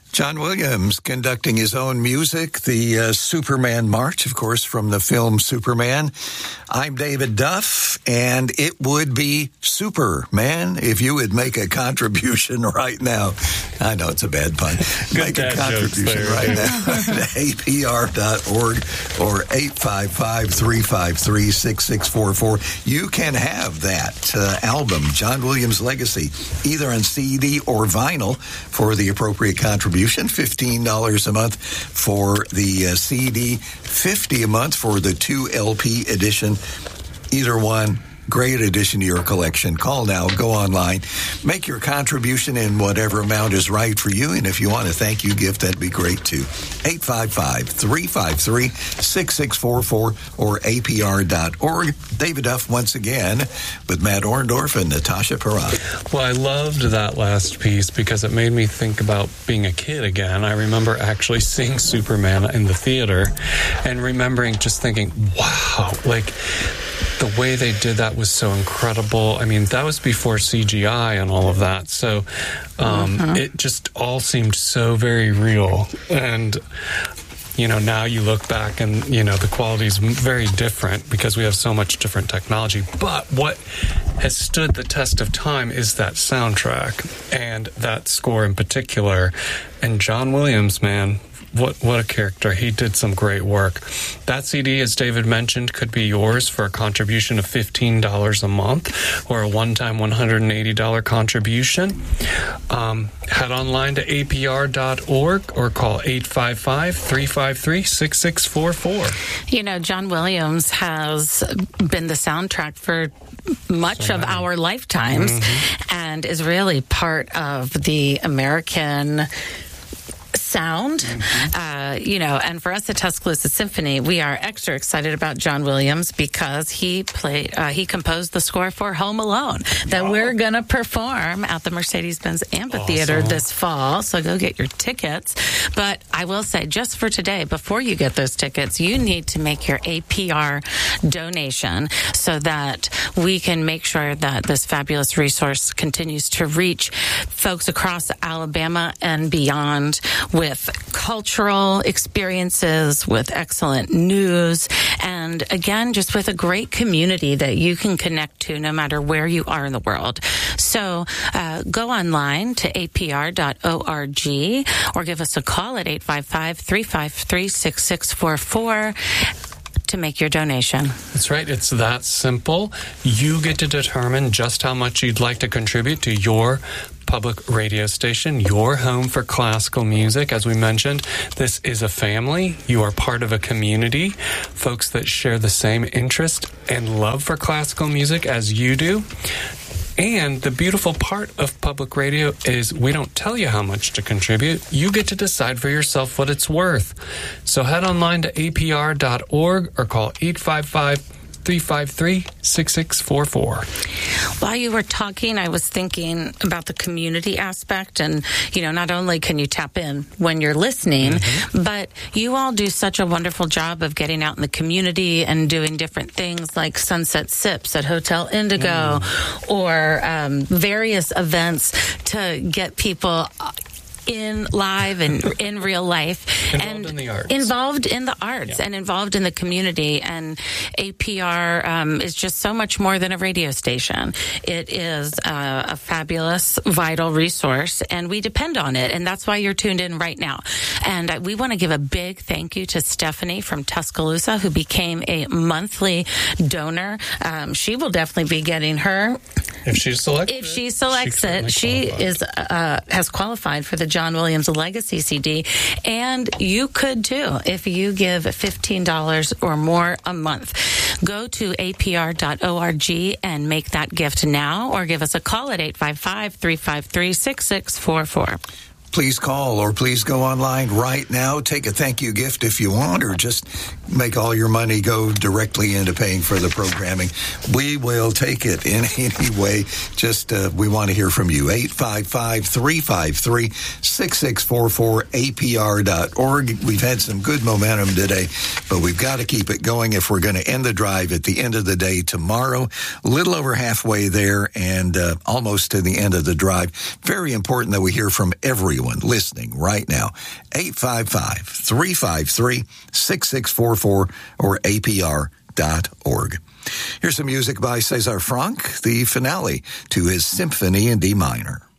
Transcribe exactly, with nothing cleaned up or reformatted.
John Williams conducting his own music, the uh, Superman March, of course, from the film Superman. I'm David Duff, and it would be Superman if you would make a contribution right now. I know it's a bad pun. Make a contribution right now at A P R dot org or eight five five, three five three, six six four four. You can have that uh, album, John Williams Legacy, either on C D or vinyl for the appropriate contribution. fifteen dollars a month for the uh, C D, fifty dollars a month for the two L P edition. Either one, great addition to your collection. Call now, go online, make your contribution in whatever amount is right for you. And if you want a thank you gift, that'd be great too. eight five five, three five three, six six four four or A P R dot org. David Duff once again with Matt Orndorff and Natasha Perrott. Well, I loved that last piece because it made me think about being a kid again. I remember actually seeing Superman in the theater and remembering just thinking, wow, like the way they did that was so incredible. I mean, that was before C G I and all of that. So um, mm-hmm. it just all seemed so very real. And, you know, now you look back and, you know, the quality is very different because we have so much different technology. But what has stood the test of time is that soundtrack and that score in particular. And John Williams, man, What what a character. He did some great work. That C D, as David mentioned, could be yours for a contribution of fifteen dollars a month or a one-time one hundred eighty dollars contribution. Um, head online to A P R dot org or call eight five five, three five three, six six four four. You know, John Williams has been the soundtrack for much so of our lifetimes mm-hmm. and is really part of the American sound, mm-hmm. uh, you know, and for us at Tuscaloosa Symphony, we are extra excited about John Williams because he played, uh, he composed the score for Home Alone that oh. we're going to perform at the Mercedes-Benz Amphitheater awesome. this fall. So go get your tickets. But I will say, just for today, before you get those tickets, you need to make your A P R donation so that we can make sure that this fabulous resource continues to reach folks across Alabama and beyond with cultural experiences, with excellent news, and again, just with a great community that you can connect to no matter where you are in the world. So uh, go online to A P R dot org or give us a call at eight five five, three five three, six six four four. to make your donation. That's right. It's that simple. You get to determine just how much you'd like to contribute to your public radio station, your home for classical music. As we mentioned, this is a family. You are part of a community, folks that share the same interest and love for classical music as you do. And the beautiful part of public radio is we don't tell you how much to contribute. You get to decide for yourself what it's worth. So head online to A P R dot org or call eight five five, three five three, six six four four. While you were talking, I was thinking about the community aspect. And, you know, not only can you tap in when you're listening, mm-hmm. but you all do such a wonderful job of getting out in the community and doing different things like Sunset Sips at Hotel Indigo mm. or um, various events to get people in live and in real life involved and in the arts. involved in the arts yeah. and involved in the community. And A P R um, is just so much more than a radio station. It is uh, a fabulous, vital resource, and we depend on it. And that's why you're tuned in right now. And uh, we want to give a big thank you to Stephanie from Tuscaloosa, who became a monthly donor. Um, she will definitely be getting her. If she selects if it. she selects she it, she is uh, has qualified for the John Williams Legacy C D, and you could too if you give fifteen dollars or more a month. Go to A P R dot org and make that gift now, or give us a call at eight five five, three five three, six six four four. Please call or please go online right now. Take a thank you gift if you want, or just make all your money go directly into paying for the programming. We will take it in any way. Just uh, we want to hear from you. eight five five, three five three, six six four four, A P R dot org. We've had some good momentum today, but we've got to keep it going if we're going to end the drive at the end of the day tomorrow. A little over halfway there and uh, almost to the end of the drive. Very important that we hear from everyone. anyone listening right now. eight five five, three five three, six six four four or A P R dot org. Here's some music by César Franck, the finale to his Symphony in D minor.